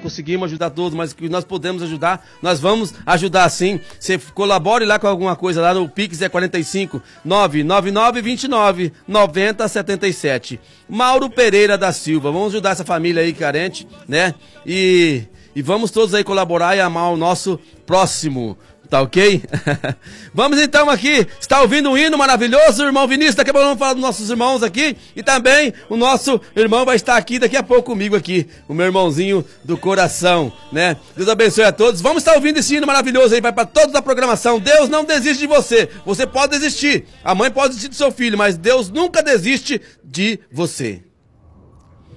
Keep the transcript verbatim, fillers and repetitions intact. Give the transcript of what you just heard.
conseguimos ajudar todos, mas que nós podemos ajudar, nós vamos ajudar sim. Você colabore lá com alguma coisa, lá no Pix é quarenta e cinco, nove nove nove, vinte e nove, noventa, setenta e sete. Mauro Pereira da Silva, vamos ajudar essa família aí carente, né? E, e vamos todos aí colaborar e amar o nosso próximo. Tá ok? Vamos então aqui, está ouvindo um hino maravilhoso, o irmão Vinícius, daqui a pouco vamos falar dos nossos irmãos aqui, e também o nosso irmão vai estar aqui daqui a pouco comigo aqui, o meu irmãozinho do coração, né? Deus abençoe a todos, vamos estar ouvindo esse hino maravilhoso aí, vai para toda a programação. Deus não desiste de você, você pode desistir, a mãe pode desistir do seu filho, mas Deus nunca desiste de você.